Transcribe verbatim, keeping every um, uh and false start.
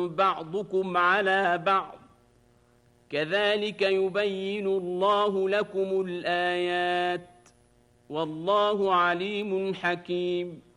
بعضكم على بعض كذلك يبين الله لكم الآيات والله عليم حكيم